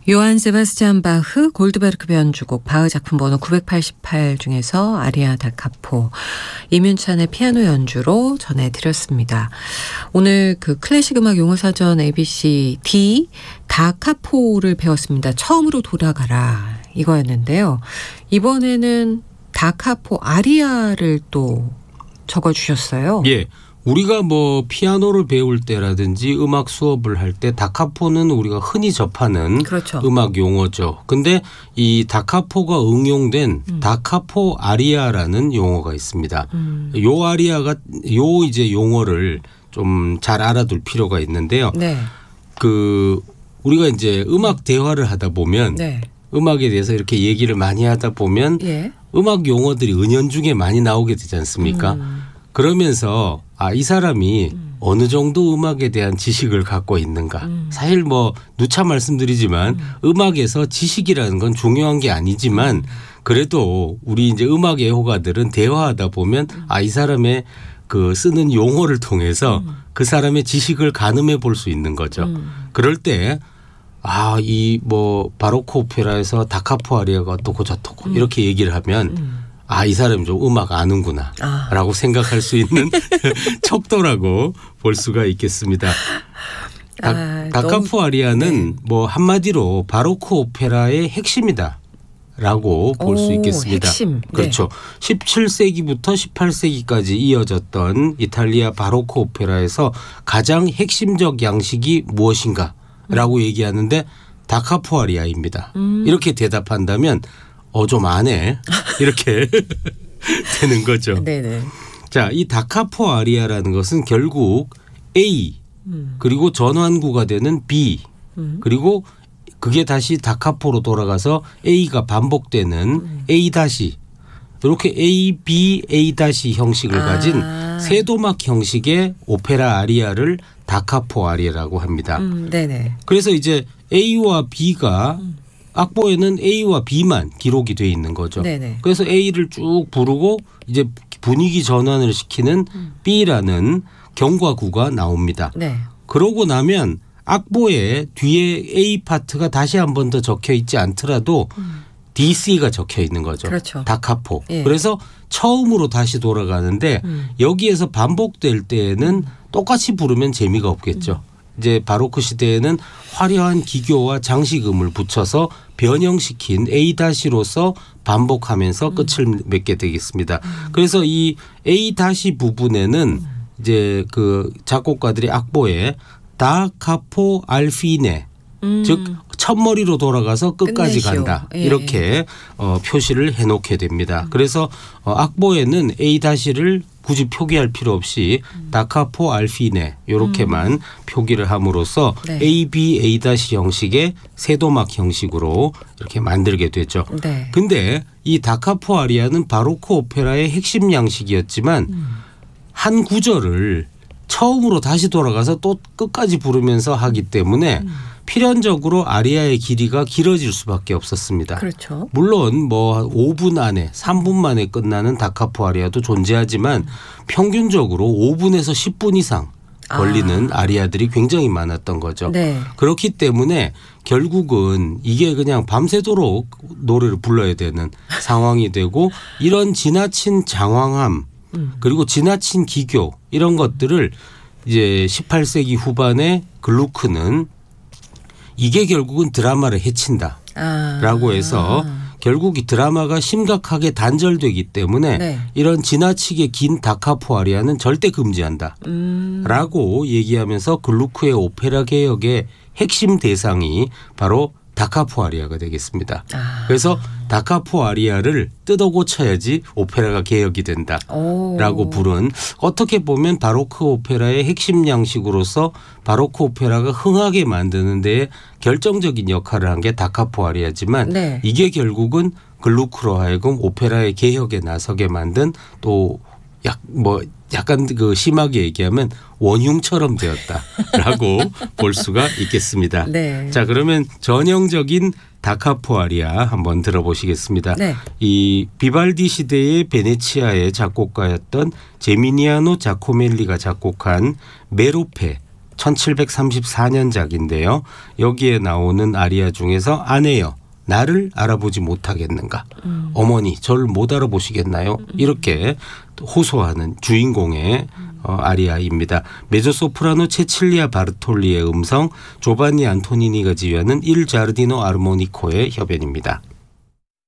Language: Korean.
요한 세바스찬 바흐 골드베르크 변주곡 바흐 작품 번호 988 중에서 아리아 다 카포 이문찬의 피아노 연주로 전해드렸습니다. 오늘 그 클래식 음악 용어사전 ABC D 다 카포를 배웠습니다. 처음으로 돌아가라 이거였는데요. 이번에는 다 카포 아리아를 또 적어주셨어요. 예. 우리가 뭐 피아노를 배울 때라든지 음악 수업을 할 때 다카포는 우리가 흔히 접하는 그렇죠. 음악 용어죠. 근데 이 다카포가 응용된 다카포 아리아라는 용어가 있습니다. 요 아리아가 요 이제 용어를 좀 잘 알아둘 필요가 있는데요. 네. 그 우리가 이제 음악 대화를 하다 보면 네. 음악에 대해서 이렇게 얘기를 많이 하다 보면 예. 음악 용어들이 은연중에 많이 나오게 되지 않습니까? 그러면서 이 사람이 어느 정도 음악에 대한 지식을 갖고 있는가. 사실 뭐 누차 말씀드리지만 음악에서 지식이라는 건 중요한 게 아니지만 그래도 우리 이제 음악 애호가들은 대화하다 보면 이 사람의 그 쓰는 용어를 통해서 그 사람의 지식을 가늠해 볼 수 있는 거죠. 그럴 때 이 뭐 바로크 오페라에서 다카포 아리아가 어떻고 저떻고 이렇게 얘기를 하면 이 사람이 좀 음악 아는구나 라고 생각할 수 있는 척도라고 볼 수가 있겠습니다. 다카포 아리아는 뭐 한마디로 바로크 오페라의 핵심이다 라고 볼 수 있겠습니다. 핵심. 그렇죠. 17세기부터 18세기까지 이어졌던 이탈리아 바로크 오페라에서 가장 핵심적 양식이 무엇인가 라고 얘기하는데 다카포 아리아입니다. 이렇게 대답한다면 좀 아네 이렇게 되는 거죠. 네네. 자, 이 다카포 아리아라는 것은 결국 A 그리고 전환구가 되는 B 그리고 그게 다시 다카포로 돌아가서 A가 반복되는 A 다시 이렇게 A, B, A 다시 형식을 가진 세도막 형식의 오페라 아리아를 다카포 아리아라고 합니다. 네네. 그래서 이제 A와 B가 악보에는 A와 B만 기록이 돼 있는 거죠. 네네. 그래서 A를 쭉 부르고 이제 분위기 전환을 시키는 B라는 경과구가 나옵니다. 네. 그러고 나면 악보에 뒤에 A 파트가 다시 한 번 더 적혀 있지 않더라도 DC가 적혀 있는 거죠. 그렇죠. 다카포. 예. 그래서 처음으로 다시 돌아가는데 여기에서 반복될 때에는 똑같이 부르면 재미가 없겠죠. 이제 바로크 시대에는 화려한 기교와 장식음을 붙여서 변형시킨 A-로서 반복하면서 끝을 맺게 되겠습니다. 그래서 이 A- 부분에는 이제 그 작곡가들이 악보에 다 카포 알피네 즉 첫머리로 돌아가서 끝까지 끝내시오. 간다. 예. 이렇게 표시를 해놓게 됩니다. 그래서 악보에는 A-를 굳이 표기할 필요 없이 다카포 알피네 이렇게만 표기를 함으로써 네. A, B, A- 형식의 세도막 형식으로 이렇게 만들게 되죠. 네. 근데 이 다카포 아리아는 바로크 오페라의 핵심 양식이었지만 한 구절을 처음으로 다시 돌아가서 또 끝까지 부르면서 하기 때문에 필연적으로 아리아의 길이가 길어질 수밖에 없었습니다. 그렇죠. 물론 뭐 5분 안에 3분 만에 끝나는 다카포 아리아도 존재하지만 평균적으로 5분에서 10분 이상 걸리는 아리아들이 굉장히 많았던 거죠. 네. 그렇기 때문에 결국은 이게 그냥 밤새도록 노래를 불러야 되는 상황이 되고 이런 지나친 장황함 그리고 지나친 기교 이런 것들을 이제 18세기 후반에 글루크는 이게 결국은 드라마를 해친다라고 해서 결국 이 드라마가 심각하게 단절되기 때문에 네. 이런 지나치게 긴 다카포 아리아는 절대 금지한다라고 얘기하면서 글루크의 오페라 개혁의 핵심 대상이 바로 다카포 아리아가 되겠습니다. 그래서 다카포 아리아를 뜯어 고쳐야지 오페라가 개혁이 된다라고 부른 어떻게 보면 바로크 오페라의 핵심 양식으로서 바로크 오페라가 흥하게 만드는 데에 결정적인 역할을 한 게 다카포 아리아지만 네. 이게 결국은 글루크로 하여금 오페라의 개혁에 나서게 만든 또 약간 그 심하게 얘기하면 원흉처럼 되었다라고 볼 수가 있겠습니다. 네. 자, 그러면 전형적인 다카포 아리아 한번 들어보시겠습니다. 네. 이 비발디 시대의 베네치아의 작곡가였던 제미니아노 자코멜리가 작곡한 메로페 1734년작인데요. 여기에 나오는 아리아 중에서 아내여 나를 알아보지 못하겠는가. 어머니 저를 못 알아보시겠나요. 이렇게 호소하는 주인공의 아리아입니다. 메조소프라노 체칠리아 바르톨리의 음성, 조반니 안토니니가 지휘하는 일 자르디노 아르모니코의 협연입니다.